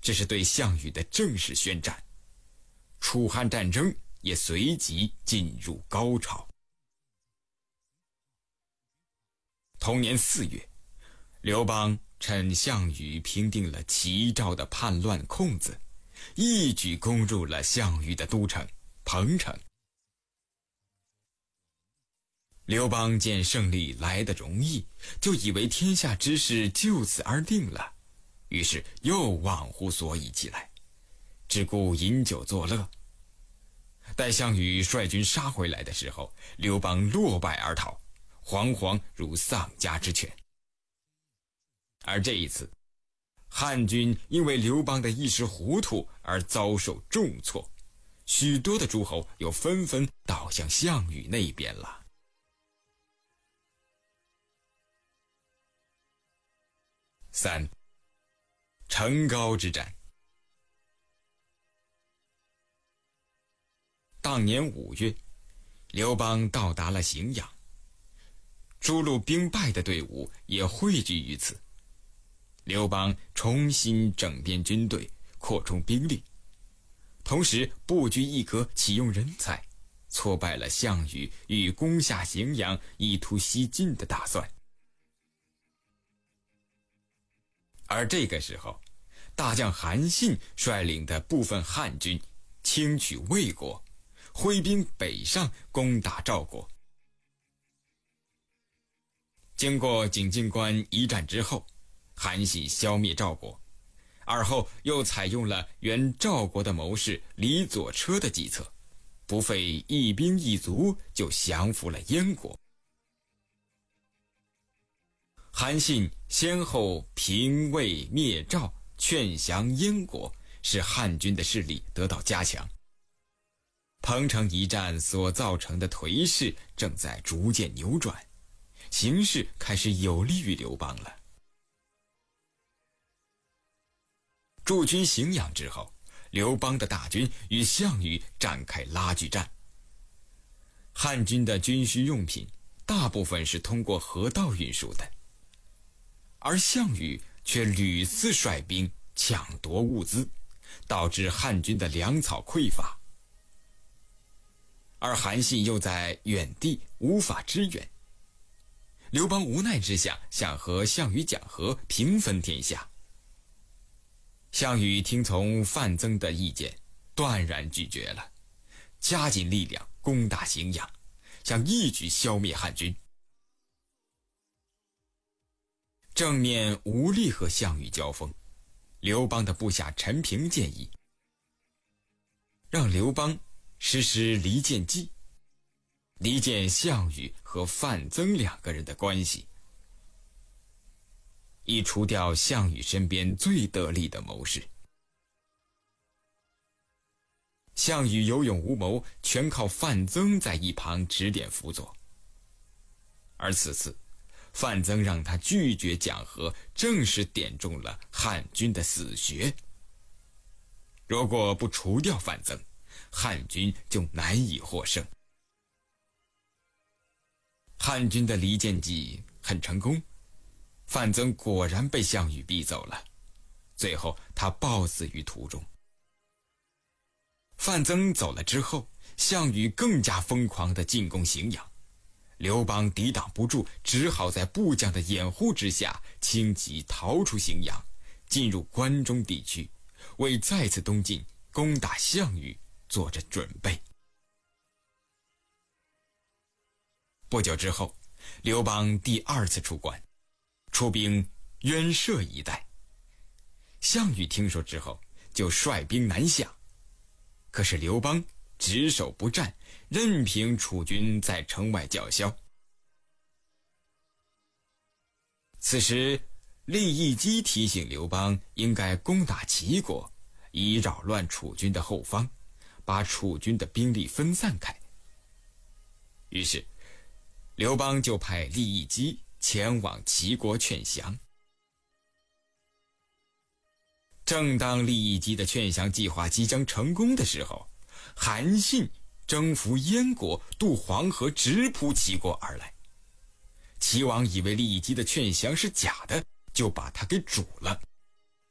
这是对项羽的正式宣战。楚汉战争也随即进入高潮。同年4月，刘邦趁项羽平定了齐赵的叛乱空子，一举攻入了项羽的都城彭城。刘邦见胜利来得容易，就以为天下之事就此而定了，于是又忘乎所以起来，只顾饮酒作乐。待项羽率军杀回来的时候，刘邦落败而逃，惶惶如丧家之犬。而这一次，汉军因为刘邦的一时糊涂而遭受重挫，许多的诸侯又纷纷倒向项羽那边了。3. 成皋之战。当年5月，刘邦到达了荥阳，诸路兵败的队伍也汇聚于此。刘邦重新整编军队，扩充兵力，同时布局一阁，启用人才，挫败了项羽欲攻下荥阳以图西晋的打算。而这个时候，大将韩信率领的部分汉军轻取魏国，挥兵北上攻打赵国。经过井陉关一战之后，韩信消灭赵国，而后又采用了原赵国的谋士李左车的计策，不费一兵一卒就降服了燕国。韩信先后平魏灭赵，劝降燕国，使汉军的势力得到加强。彭城一战所造成的颓势正在逐渐扭转，形势开始有利于刘邦了。驻军荥阳之后，刘邦的大军与项羽展开拉锯战。汉军的军需用品大部分是通过河道运输的，而项羽却屡次率兵抢夺物资，导致汉军的粮草匮乏。而韩信又在远地无法支援，刘邦无奈之下想和项羽讲和，平分天下。项羽听从范增的意见，断然拒绝了，加紧力量攻打荥阳，想一举消灭汉军。正面无力和项羽交锋，刘邦的部下陈平建议让刘邦实施离间计，离间项羽和范增2个人的关系，以除掉项羽身边最得力的谋士。项羽有勇无谋，全靠范增在一旁指点辅佐。而此次范增让他拒绝讲和，正是点中了汉军的死穴。如果不除掉范增，汉军就难以获胜。汉军的离间计很成功，范增果然被项羽逼走了，最后他暴死于途中。范增走了之后，项羽更加疯狂地进攻荥阳，刘邦抵挡不住，只好在部将的掩护之下轻骑逃出荥阳，进入关中地区，为再次东进攻打项羽做着准备。不久之后，刘邦第2次出关，出兵渊涉一带。项羽听说之后，就率兵南下，可是刘邦只守不战，任凭楚军在城外叫嚣。此时利益姬提醒刘邦应该攻打齐国，以扰乱楚军的后方，把楚军的兵力分散开。于是刘邦就派利益姬前往齐国劝降。正当利益姬的劝降计划即将成功的时候，韩信征服燕国，渡黄河直扑齐国而来。齐王以为利益姬的劝降是假的，就把他给煮了。